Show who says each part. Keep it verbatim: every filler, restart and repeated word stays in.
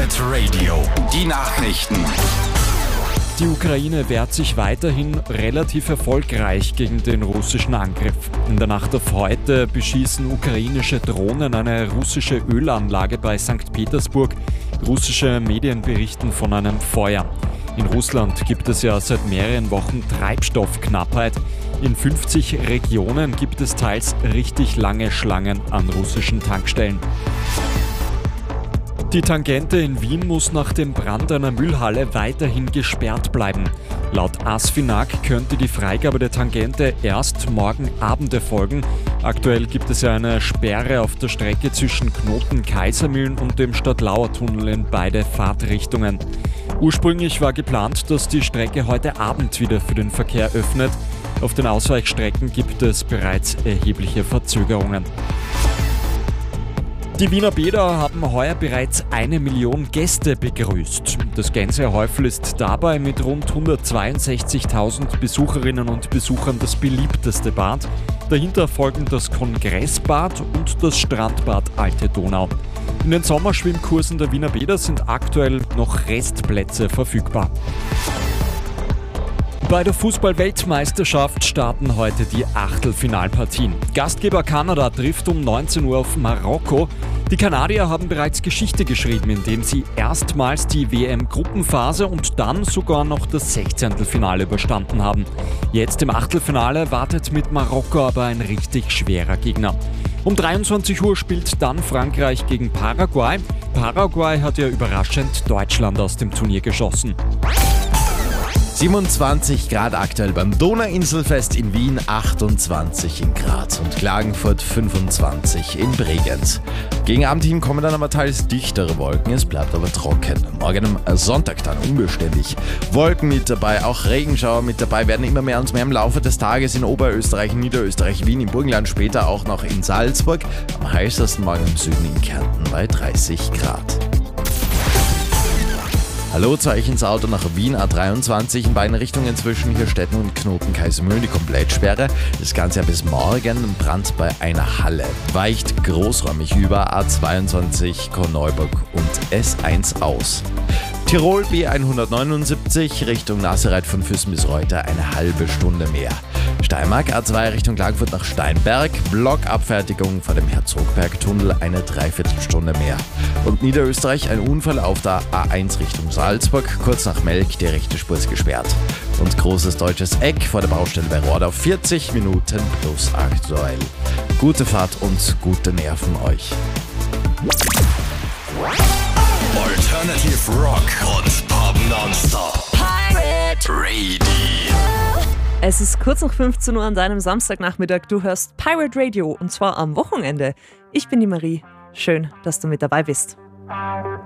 Speaker 1: Pirate Radio, die Nachrichten.
Speaker 2: Die Ukraine wehrt sich weiterhin relativ erfolgreich gegen den russischen Angriff. In der Nacht auf heute beschießen ukrainische Drohnen eine russische Ölanlage bei Sankt Petersburg. Russische Medien berichten von einem Feuer. In Russland gibt es ja seit mehreren Wochen Treibstoffknappheit. In fünfzig Regionen gibt es teils richtig lange Schlangen an russischen Tankstellen. Die Tangente in Wien muss nach dem Brand einer Müllhalle weiterhin gesperrt bleiben. Laut ASFINAG könnte die Freigabe der Tangente erst morgen Abend erfolgen. Aktuell gibt es ja eine Sperre auf der Strecke zwischen Knoten-Kaisermühlen und dem Stadtlauer-Tunnel in beide Fahrtrichtungen. Ursprünglich war geplant, dass die Strecke heute Abend wieder für den Verkehr öffnet. Auf den Ausweichstrecken gibt es bereits erhebliche Verzögerungen. Die Wiener Bäder haben heuer bereits eine Million Gäste begrüßt. Das Gänsehäufel ist dabei mit rund hundertzweiundsechzigtausend Besucherinnen und Besuchern das beliebteste Bad. Dahinter folgen das Kongressbad und das Strandbad Alte Donau. In den Sommerschwimmkursen der Wiener Bäder sind aktuell noch Restplätze verfügbar. Bei der Fußball-Weltmeisterschaft starten heute die Achtelfinalpartien. Gastgeber Kanada trifft um neunzehn Uhr auf Marokko. Die Kanadier haben bereits Geschichte geschrieben, indem sie erstmals die W M-Gruppenphase und dann sogar noch das Sechzehntelfinale überstanden haben. Jetzt im Achtelfinale wartet mit Marokko aber ein richtig schwerer Gegner. Um dreiundzwanzig Uhr spielt dann Frankreich gegen Paraguay. Paraguay hat ja überraschend Deutschland aus dem Turnier geschossen.
Speaker 3: siebenundzwanzig Grad aktuell beim Donauinselfest in Wien, achtundzwanzig in Graz und Klagenfurt fünfundzwanzig in Bregenz. Gegen Abend hin kommen dann aber teils dichtere Wolken, es bleibt aber trocken. Morgen am Sonntag dann unbeständig. Wolken mit dabei, auch Regenschauer mit dabei, werden immer mehr und mehr im Laufe des Tages in Oberösterreich, Niederösterreich, Wien, im Burgenland, später auch noch in Salzburg. Am heißesten morgen im Süden in Kärnten bei dreißig Grad. Hallo, zu euch ins Auto nach Wien, A dreiundzwanzig in beiden Richtungen zwischen Hirstetten und Knoten-Kaisermühlen, die Komplettsperre. Das Ganze ja bis morgen. Brand bei einer Halle. Weicht großräumig über A zweiundzwanzig Korneuburg und S eins aus. Tirol B hundertneunundsiebzig Richtung Nasserreit von Füssen bis Reuter eine halbe Stunde mehr. Steiermark A zwei Richtung Klagenfurt nach Steinberg, Blockabfertigung vor dem Herzogbergtunnel eine Dreiviertelstunde mehr. Und Niederösterreich ein Unfall auf der A eins Richtung Salzburg, kurz nach Melk, die rechte Spur ist gesperrt. Und großes deutsches Eck vor der Baustelle bei Rodau, vierzig Minuten plus aktuell. Gute Fahrt und gute Nerven euch.
Speaker 1: Alternative Rock und Pop nonstop. Pirate Radio.
Speaker 4: Es ist kurz nach fünfzehn Uhr an deinem Samstagnachmittag. Du hörst Pirate Radio und zwar am Wochenende. Ich bin die Marie. Schön, dass du mit dabei bist.